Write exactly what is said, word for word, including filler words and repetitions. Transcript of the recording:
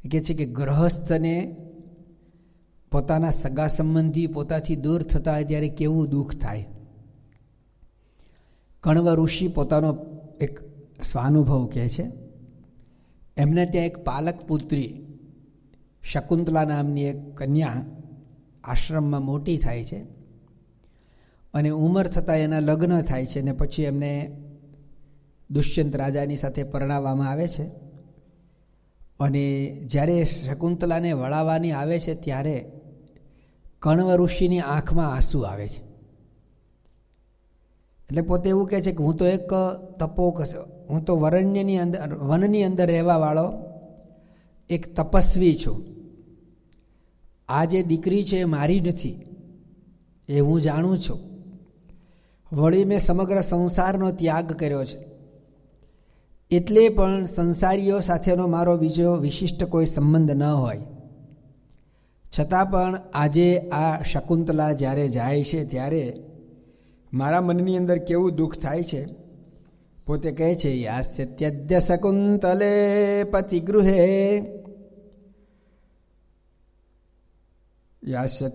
કહે છે કે ગૃહસ્થને પોતાના સગા સંબંધી પોતાથી દૂર થતા હોય ત્યારે કેવું દુઃખ થાય. કણવ ઋષિ પોતાનો એક સ્વાનુભવ કહે છે. એમને ત્યાં એક પાલક પુત્રી શકુંતલા નામની એક કન્યા આશ્રમમાં મોટી થાય છે અને ઉંમર થતાં એના લગ્ન થાય છે. અને પછી એમને દુષ્યંત રાજાની સાથે પરણાવવામાં આવે છે. અને જ્યારે શકુંતલાને વળાવવાની આવે છે ત્યારે કણવ ઋષિની આંખમાં આંસુ આવે છે. એટલે પોતે એવું કહે છે કે હું તો એક તપોક હું તો વરણ્યની અંદર વનની અંદર રહેવાવાળો એક તપસ્વી છું. આ જે દીકરી છે એ મારી નથી એ હું જાણું છું. વળી મેં સમગ્ર સંસારનો ત્યાગ કર્યો છે એટલે પણ સંસારીઓ સાથેનો મારો બીજો વિશિષ્ટ કોઈ સંબંધ ન હોય છતાં પણ આજે આ શકુંતલા જ્યારે જાય છે ત્યારે મારા મનની અંદર કેવું દુઃખ થાય છે. પોતે કહે છે યાસ્ય ત્યદ્ય શકુંતલે પતિગૃહે યાસ્ય